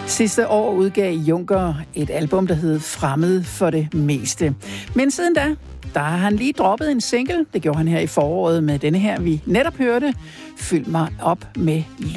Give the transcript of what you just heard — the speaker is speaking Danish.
Sidste år udgav Juncker et album, der hed Fremmed for det meste. Men siden da, der har han lige droppet en single. Det gjorde han her i foråret med denne her, vi netop hørte. Fyld mig op med